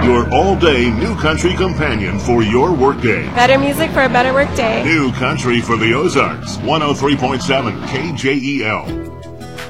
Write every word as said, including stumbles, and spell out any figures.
Your all-day new country companion for your workday. Better music for a better workday. New country for the Ozarks. one oh three point seven K J E L.